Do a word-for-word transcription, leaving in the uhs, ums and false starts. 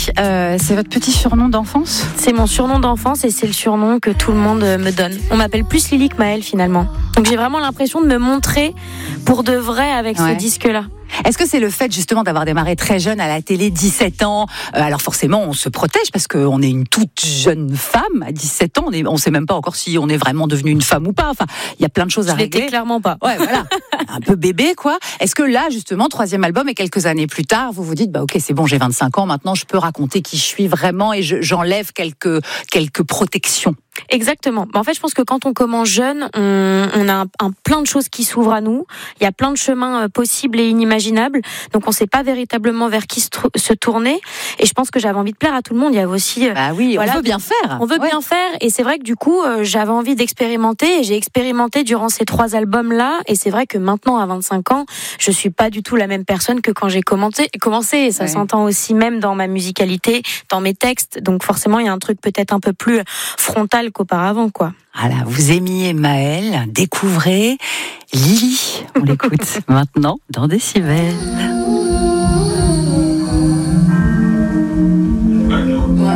euh, c'est votre petit surnom d'enfance ? C'est mon surnom d'enfance et c'est le surnom que tout le monde me donne. On m'appelle plus Lily que Maëlle finalement. Donc j'ai vraiment l'impression de me montrer pour de vrai avec ouais. ce disque-là. Est-ce que c'est le fait justement d'avoir démarré très jeune à la télé, dix-sept ans ? euh, Alors forcément, on se protège parce qu'on est une toute jeune femme à dix-sept ans. On ne sait même pas encore si on est vraiment devenue une femme ou pas. Enfin, il y a plein de choses Je à régler. Je l'étais clairement pas. Ouais, voilà. Un peu bébé, quoi. Est-ce que là, justement, troisième album et quelques années plus tard, vous vous dites, bah ok, c'est bon, j'ai vingt-cinq ans, maintenant je peux raconter qui je suis vraiment et je, j'enlève quelques, quelques protections ? Exactement. En fait, je pense que quand on commence jeune, on, on a un, un plein de choses qui s'ouvrent à nous. Il y a plein de chemins possibles et inimaginables. Donc, on ne sait pas véritablement vers qui se, se tourner. Et je pense que j'avais envie de plaire à tout le monde. Il y a aussi, bah oui, voilà, on veut bien faire. On veut ouais. bien faire. Et c'est vrai que du coup, euh, j'avais envie d'expérimenter. Et j'ai expérimenté durant ces trois albums-là. Et c'est vrai que maintenant, à vingt-cinq ans, je suis pas du tout la même personne que quand j'ai commencé. commencé. Et ça ouais. s'entend aussi même dans ma musicalité, dans mes textes. Donc, forcément, il y a un truc peut-être un peu plus frontal qu'auparavant, quoi. Voilà, vous aimiez Maëlle, découvrez Lily. On l'écoute maintenant dans Décibel.